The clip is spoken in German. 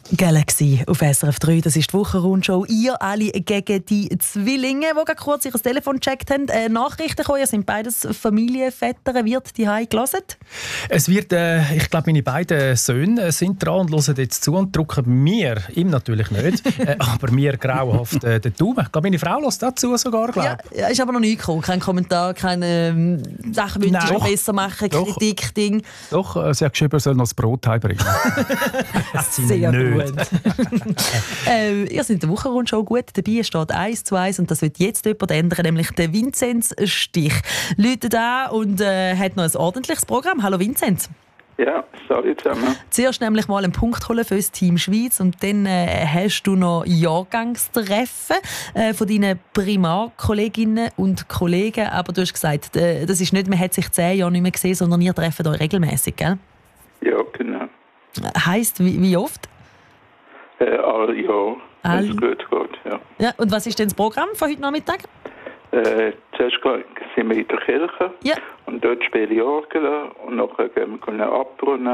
Galaxy auf SRF 3, das ist die Wochenrundschau. Ihr alle gegen die Zwillinge, die gerade kurz ihr Telefon gecheckt haben. Nachrichten gekommen, ihr sind beides Familienväter. Wird die Hause gelesen? Es wird, ich glaube, meine beiden Söhne sind dran und hören jetzt zu und drücken mir, ihm natürlich nicht, aber mir grauenhaft den Daumen. Ich glaube, meine Frau hört dazu sogar, glaube ich. Ja, ist aber noch nicht gekommen. Kein Kommentar, keine Sachen wünschen, die besser machen, Kritik, Ding. Doch, sie hat geschrieben, er soll noch das Brot heimbringen. Sehr gut. Ihr seid in der Wochenrundschau gut dabei. Es steht 1:1 und das wird jetzt jemand ändern, nämlich der Vinzenz Stich. Läutet an und hat noch ein ordentliches Programm. Hallo Vinzenz. Ja, salut zusammen. Zuerst nämlich mal einen Punkt holen für das Team Schweiz und dann hast du noch Jahrgangstreffen von deinen Primarkolleginnen und Kollegen. Aber du hast gesagt, das ist nicht, man hat sich 10 Jahre nicht mehr gesehen, sondern ihr trefft euch regelmäßig, gell? Ja, genau. Heisst, wie oft? Alle Jahre, wenn es gut geht, ja. Ja. Und was ist denn das Programm von heute Nachmittag? Zuerst sind wir in der Kirche ja. und dort spiele ich Orgel und nachher gehen wir abrunden.